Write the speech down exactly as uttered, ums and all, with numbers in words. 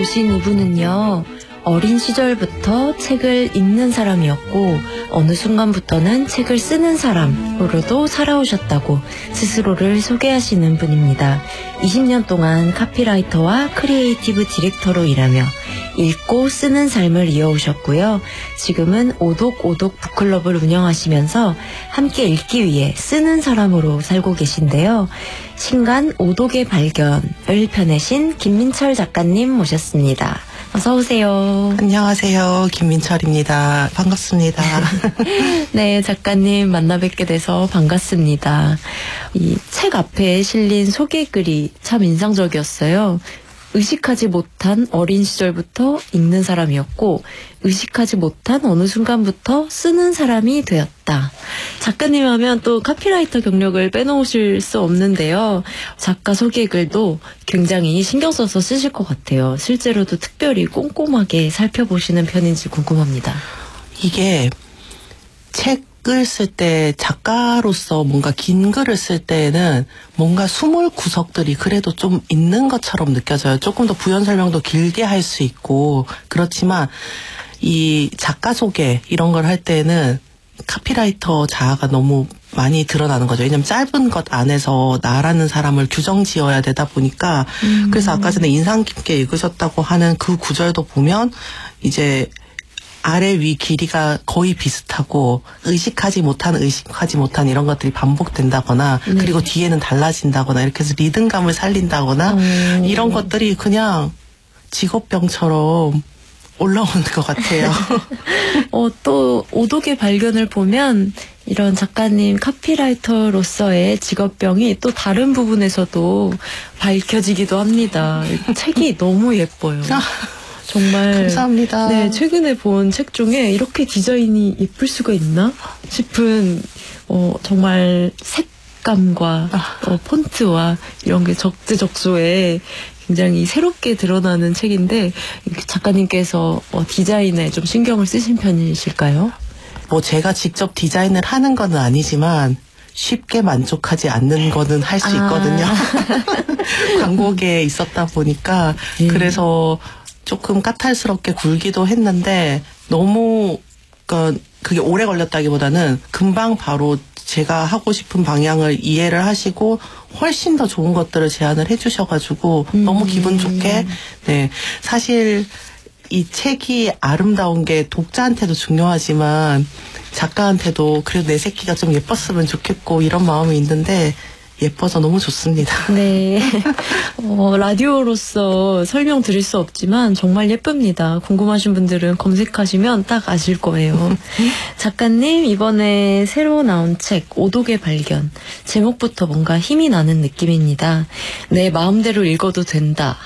오신 이분은요, 어린 시절부터 책을 읽는 사람이었고 어느 순간부터는 책을 쓰는 사람으로도 살아오셨다고 스스로를 소개하시는 분입니다. 이십 년 동안 카피라이터와 크리에이티브 디렉터로 일하며 읽고 쓰는 삶을 이어오셨고요. 지금은 오독오독 북클럽을 운영하시면서 함께 읽기 위해 쓰는 사람으로 살고 계신데요. 신간 오독의 발견을 펴내신 김민철 작가님 모셨습니다. 어서 오세요. 안녕하세요. 김민철입니다. 반갑습니다. 네, 작가님 만나 뵙게 돼서 반갑습니다. 이 책 앞에 실린 소개글이 참 인상적이었어요. 의식하지 못한 어린 시절부터 읽는 사람이었고 의식하지 못한 어느 순간부터 쓰는 사람이 되었다. 작가님 하면 또 카피라이터 경력을 빼놓으실 수 없는데요. 작가 소개글도 굉장히 신경 써서 쓰실 것 같아요. 실제로도 특별히 꼼꼼하게 살펴보시는 편인지 궁금합니다. 이게 책을 쓸 때 작가로서 뭔가 긴 글을 쓸 때는 뭔가 숨을 구석들이 그래도 좀 있는 것처럼 느껴져요. 조금 더 부연 설명도 길게 할 수 있고 그렇지만 이 작가 소개 이런 걸 할 때는 카피라이터 자아가 너무 많이 드러나는 거죠. 왜냐면 짧은 것 안에서 나라는 사람을 규정 지어야 되다 보니까 음. 그래서 아까 전에 인상 깊게 읽으셨다고 하는 그 구절도 보면 이제 아래 위 길이가 거의 비슷하고 의식하지 못한 의식하지 못한 이런 것들이 반복된다거나 네. 그리고 뒤에는 달라진다거나 이렇게 해서 리듬감을 살린다거나 오. 이런 것들이 그냥 직업병처럼 올라오는 것 같아요. 어, 또 오독의 발견을 보면 이런 작가님 카피라이터로서의 직업병이 또 다른 부분에서도 밝혀지기도 합니다. 책이 너무 예뻐요. 정말 감사합니다. 네, 최근에 본 책 중에 이렇게 디자인이 예쁠 수가 있나 싶은 어, 정말 색감과 어, 폰트와 이런 게 적재적소에 굉장히 새롭게 드러나는 책인데 작가님께서 어, 디자인에 좀 신경을 쓰신 편이실까요? 뭐 제가 직접 디자인을 하는 건 아니지만 쉽게 만족하지 않는 거는 할 수 있거든요. 아. 광고계에 있었다 보니까 네. 그래서 조금 까탈스럽게 굴기도 했는데 너무 그러니까 그게 오래 걸렸다기보다는 금방 바로 제가 하고 싶은 방향을 이해를 하시고 훨씬 더 좋은 것들을 제안을 해주셔가지고 음. 너무 기분 좋게 네 사실 이 책이 아름다운 게 독자한테도 중요하지만 작가한테도 그래도 내 새끼가 좀 예뻤으면 좋겠고 이런 마음이 있는데 예뻐서 너무 좋습니다. 네. 어, 라디오로서 설명드릴 수 없지만 정말 예쁩니다. 궁금하신 분들은 검색하시면 딱 아실 거예요. 작가님, 이번에 새로 나온 책 오독의 발견. 제목부터 뭔가 힘이 나는 느낌입니다. 내 마음대로 읽어도 된다